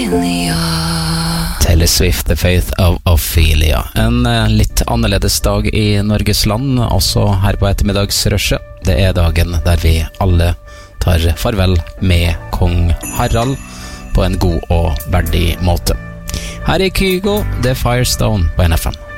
Taylor Swift, The Faith of Ophelia. En litt annerledes dag i Norges land, også her på ettermiddagsrushet. Det er dagen der vi alle tar farvel med kong Harald på en god og verdig måte. Her er Kygo, The Firestone på NFM.